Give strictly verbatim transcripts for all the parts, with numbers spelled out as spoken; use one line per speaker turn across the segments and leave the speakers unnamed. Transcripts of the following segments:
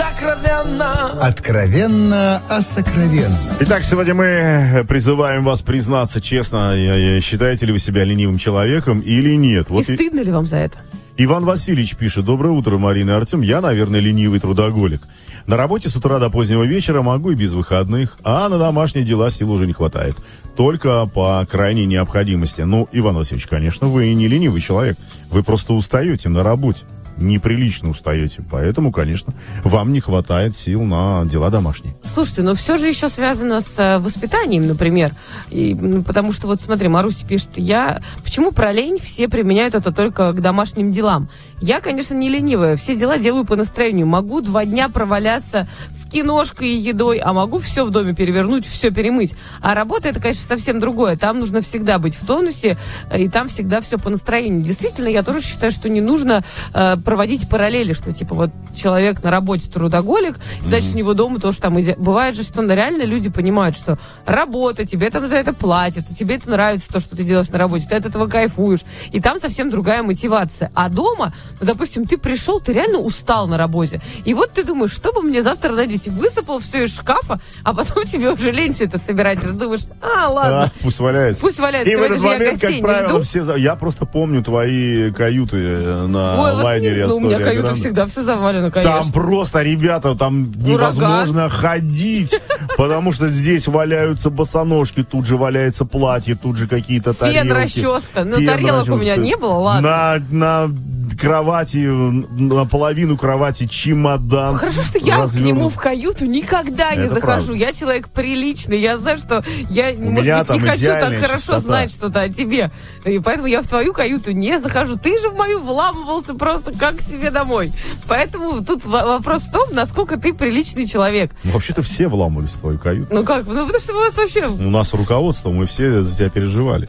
сокровенно.
Откровенно о сокровенном.
Итак, сегодня мы призываем вас признаться честно, считаете ли вы себя ленивым человеком или нет.
Вот и, и стыдно ли вам за это?
Иван Васильевич пишет: доброе утро, Марина и Артем. Я, наверное, ленивый трудоголик. На работе с утра до позднего вечера могу и без выходных, а на домашние дела сил уже не хватает. Только по крайней необходимости. Ну, Иван Васильевич, конечно, вы и не ленивый человек. Вы просто устаете на работе. Неприлично устаете. Поэтому, конечно, вам не хватает сил на дела домашние.
Слушайте, но все же еще связано с воспитанием, например. И, ну, потому что, вот смотри, Маруся пишет, я... Почему про лень все применяют это только к домашним делам? Я, конечно, не ленивая. Все дела делаю по настроению. Могу два дня проваляться с киношкой и едой, а могу все в доме перевернуть, все перемыть. А работа — это, конечно, совсем другое. Там нужно всегда быть в тонусе, и там всегда все по настроению. Действительно, я тоже считаю, что не нужно э, проводить параллели, что, типа, вот человек на работе трудоголик, значит, mm-hmm. у него дома тоже там... Бывает же, что реально люди понимают, что работа, тебе там за это платят, и тебе это нравится, то, что ты делаешь на работе, ты от этого кайфуешь. И там совсем другая мотивация. А дома, ну, допустим, ты пришел, ты реально устал на работе. И вот ты думаешь, что бы мне завтра надеть? Высыпал все из шкафа, а потом тебе уже лень все это собирать. И ты думаешь, а, ладно. А,
пусть валяется.
Пусть валяется.
И
Сегодня
в этот момент, как правило,
жду.
все... Я просто помню твои каюты на
Ой,
лайнере.
Вот, ну, у меня каюта Гранда. Всегда все завалено, конечно.
Там просто, ребята, там невозможно ходить, потому что здесь валяются босоножки, тут же валяется платье, тут же какие-то тарелки.
Фен, расческа. Ну, тарелок у меня не было, ладно.
На, на кровати, на половину кровати чемодан.
Хорошо, что я развернут. К нему в каюту никогда не Это захожу. Правда. Я человек приличный, я знаю, что я, может быть, не хочу так хорошо чистота. Знать что-то о тебе. И поэтому я в твою каюту не захожу. Ты же в мою вламывался просто как к себе домой. Поэтому тут вопрос в том, насколько ты приличный человек.
Ну, вообще-то все вламывались в твою каюту.
Ну как? Ну потому что у вас вообще...
У нас руководство, мы все за тебя переживали.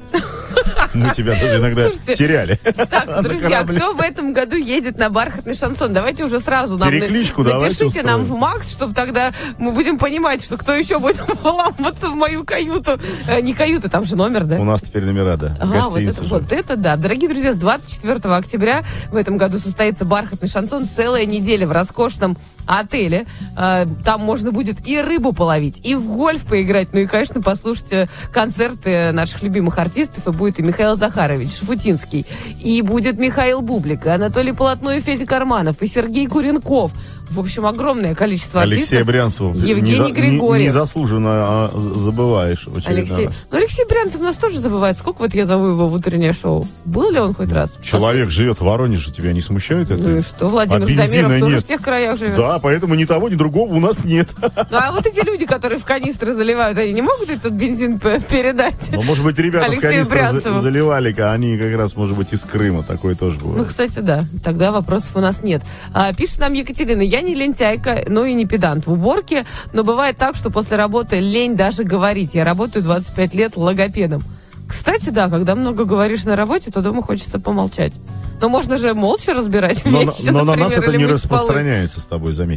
Мы тебя даже иногда Слушайте, теряли.
Так, друзья, кто в этом году едет на бархатный шансон? Давайте уже сразу нам
Перекличку
на...
давайте
напишите
устроим.
нам в Макс, чтобы тогда мы будем понимать, что кто еще будет вламываться в мою каюту. Э, не каюту, там же номер, да?
У нас теперь номера, да.
Ага, вот это, вот это да. Дорогие друзья, с двадцать четвёртого октября в этом году состоится бархатный шансон. Целая неделя в роскошном отеле. Там можно будет и рыбу половить, и в гольф поиграть, ну и, конечно, послушать концерты наших любимых артистов. И будет и Михаил Захарович Шафутинский, и будет Михаил Бублик, и Анатолий Полотно, и Федя Карманов, и Сергей Куренков. В общем, огромное количество
Алексей
артистов.
Брянцев.
Евгений
не
Григорьев.
Незаслуженно а, забываешь.
Алексей.
Раз.
Ну, Алексей Брянцев у нас тоже забывает. Сколько вот я зову его в утреннее шоу? Был ли он хоть раз?
Человек После... живет в Воронеже, тебя не смущает это?
Ну и что? Владимир а Ждамиров тоже нет. В тех краях живет.
Да, поэтому ни того, ни другого у нас нет.
Ну, а вот эти люди, которые в канистры заливают, они не могут этот бензин передать?
Ну, может быть, ребята
Алексею
в канистры
Брянцеву.
заливали, они как раз, может быть, из Крыма. Такое тоже бывает.
Ну, кстати, да. Тогда вопросов у нас нет. А, пишет нам Екатерина: я не лентяйка, но и не педант в уборке, но бывает так, что после работы лень даже говорить. Я работаю двадцать пять лет логопедом. Кстати, да, когда много говоришь на работе, то дома хочется помолчать. Но можно же молча разбирать
но,
вещи,
но
например,
на нас это не
полы.
распространяется с тобой, заметь.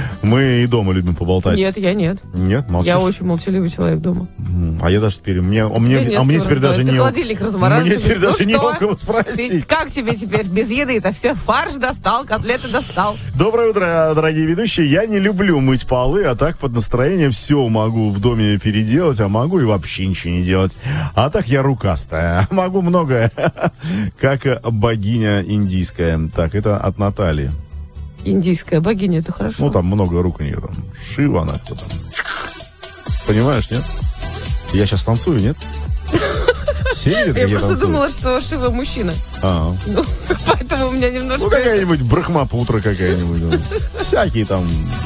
Мы и дома любим поболтать.
Нет, я нет.
Нет, молчишь?
Я очень молчаливый человек дома.
А я даже теперь... Мне, а мне,
не
а мне теперь даже
ты
не...
холодильник размораживаешь.
Мне теперь
ну
даже
что?
не у кого спросить.
Ты, как тебе теперь без еды? Это все фарш достал, котлеты достал.
Доброе утро, дорогие ведущие. Я не люблю мыть полы, а так под настроением все могу в доме переделать, а могу и вообще ничего не делать. А так я рукастая. Могу многое. Как богиня индийская. Так, это от Натальи.
Индийская богиня, это хорошо.
Ну, там много рук у нее. Там Шива она кто там. Понимаешь, нет? Я сейчас танцую, нет? Все видят,
я
я
просто
танцую?
Думала, что Шива мужчина.
А.
Ну, поэтому у меня немножко...
Ну, какая-нибудь брахмапутра какая-нибудь. Всякие там